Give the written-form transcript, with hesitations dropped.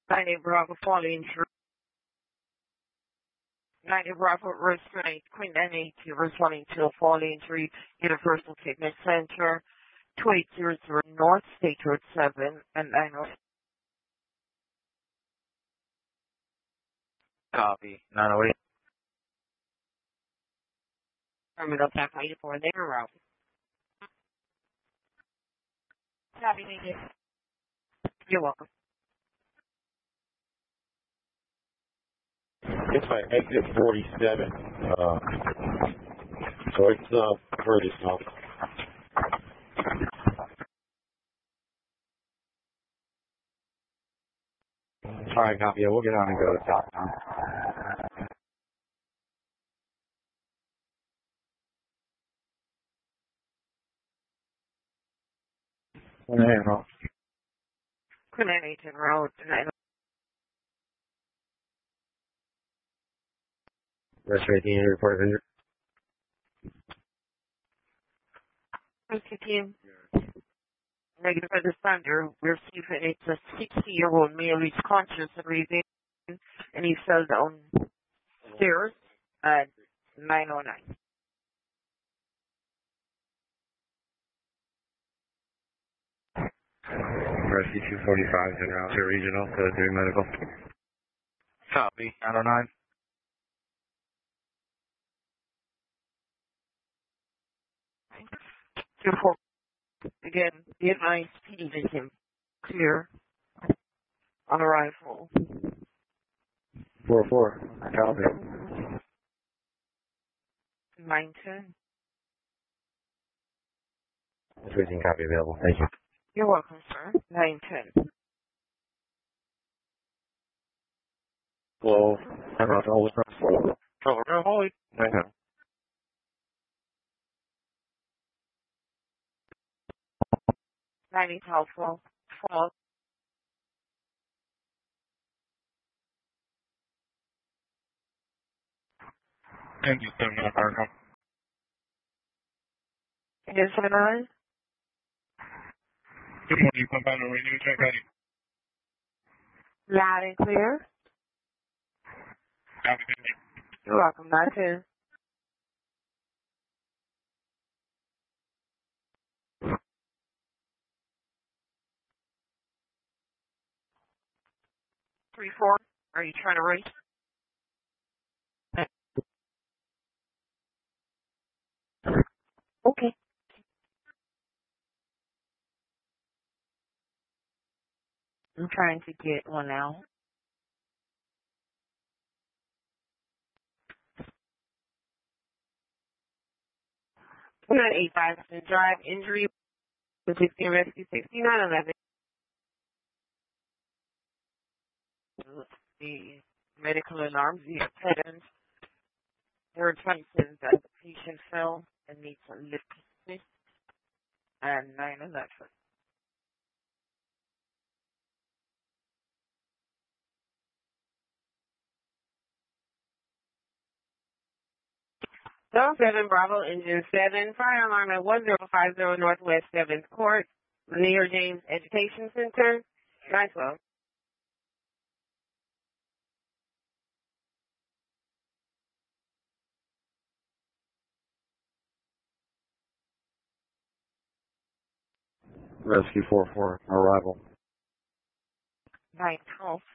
90 Bravo falling through. 90 Bravo Restraint, Queen NA to responding to a falling through Universal Fitness Center, 2800 North State Road 7 and 9. Copy. 908. Terminal Tap 84, they were out. Copy, needed. You're welcome. It's my exit 47. So it's pretty small. All right, copy. Yeah, we'll get on and go to top now. Queen NA Road 9. Restraint team report visit. Rescue team. Negative for the thunder. We're receiving it's a 60-year-old male. He's conscious and breathing, and he fell down stairs at 909. Rescue 245 General to Regional to 3 Medical. Copy. 909. Again, the advice PD vision clear on arrival. 4-4. Copy. 910. Switching copy available. Thank you. You're welcome, sir. 910. Hello. I'm Roger. Hold it. Hold it. 910. Ninety helpful. Fall. Thank you, 709. Yes, sir. Good morning, you come by the radio check ready. Loud and clear. Copy, thank you. You're welcome. 910. Three, four. Are you trying to race? Okay. I'm trying to get one out. We're at 85 drive injury with 16 rescue 6911. The medical alarms, the attendants. There are chances that the patient fell and needs a lift and 911. So 7 Bravo Engine 7, fire alarm at 1050 Northwest 7th Court, near James Education Center, 912. Rescue 4-4. Arrival. 912.